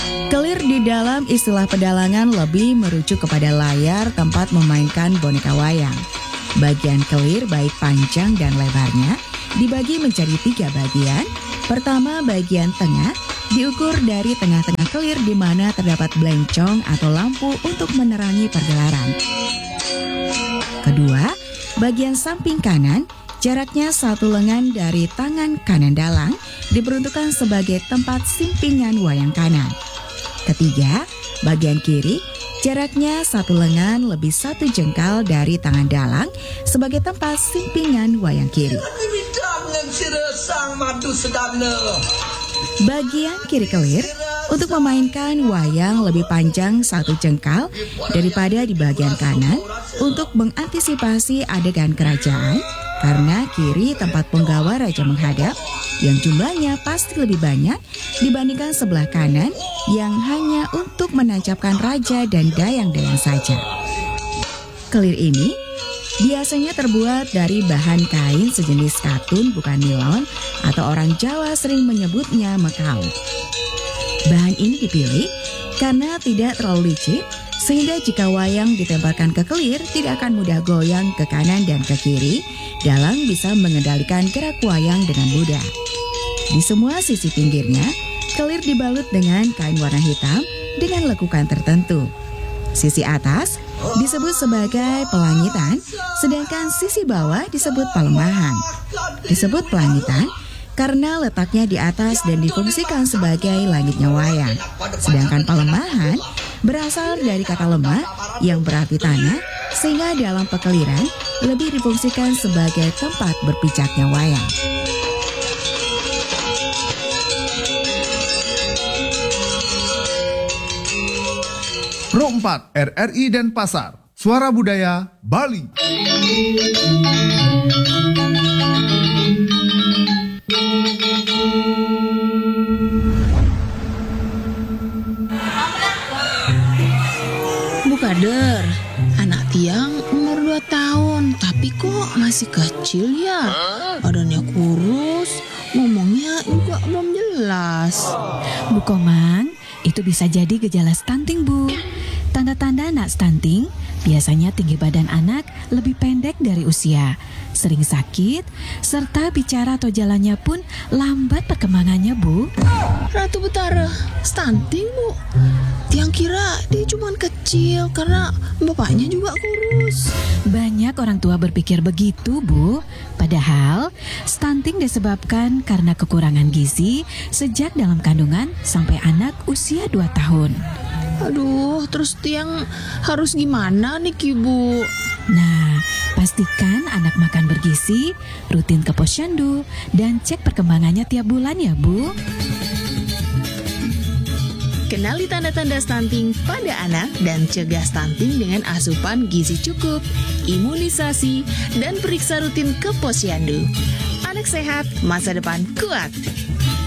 Kelir di dalam istilah pedalangan lebih merujuk kepada layar tempat memainkan boneka wayang. Bagian kelir baik panjang dan lebarnya dibagi menjadi 3 bagian. Pertama, bagian tengah diukur dari tengah-tengah kelir di mana terdapat belencong atau lampu untuk menerangi pergelaran. Kedua, bagian samping kanan jaraknya 1 lengan dari tangan kanan dalang diperuntukkan sebagai tempat simpingan wayang kanan. Ketiga, bagian kiri jaraknya 1 lengan lebih 1 jengkal dari tangan dalang sebagai tempat simpingan wayang kiri. Bagian kiri kelir untuk memainkan wayang lebih panjang 1 jengkal daripada di bagian kanan untuk mengantisipasi adegan kerajaan, karena kiri tempat penggawa raja menghadap yang jumlahnya pasti lebih banyak dibandingkan sebelah kanan yang hanya untuk menancapkan raja dan dayang-dayang saja. Kelir ini biasanya terbuat dari bahan kain sejenis katun bukan nilon atau orang Jawa sering menyebutnya mekau. Bahan ini dipilih karena tidak terlalu licin sehingga jika wayang ditempelkan ke kelir tidak akan mudah goyang ke kanan dan ke kiri. Dalang bisa mengendalikan gerak wayang dengan mudah. Di semua sisi pinggirnya, kelir dibalut dengan kain warna hitam dengan lekukan tertentu. Sisi atas disebut sebagai pelangitan, sedangkan sisi bawah disebut palemahan. Disebut pelangitan karena letaknya di atas dan difungsikan sebagai langitnya wayang. Sedangkan palemahan berasal dari kata lemah yang berarti tanah, sehingga dalam pekeliran lebih difungsikan sebagai tempat berpijaknya wayang. Pro 4 RRI Denpasar, Suara Budaya Bali. Bu Kader, anak tiang umur 2 tahun, tapi kok masih kecil ya? Badannya kurus, ngomongnya juga belum jelas. Bu Komang, itu bisa jadi gejala stunting, Bu. Tanda-tanda anak stunting biasanya tinggi badan anak lebih pendek dari usia, sering sakit, serta bicara atau jalannya pun lambat perkembangannya, Bu. Ratu Betara, stunting, Bu? Tiang kira dia cuma kecil karena bapaknya juga kurus. Banyak orang tua berpikir begitu, Bu. Padahal, stunting disebabkan karena kekurangan gizi sejak dalam kandungan sampai anak usia 2 tahun. Aduh, terus tiang harus gimana nih, Bu? Nah, pastikan anak makan bergizi, rutin ke posyandu, dan cek perkembangannya tiap bulan ya, Bu. Kenali tanda-tanda stunting pada anak dan cegah stunting dengan asupan gizi cukup, imunisasi, dan periksa rutin ke posyandu. Anak sehat, masa depan kuat.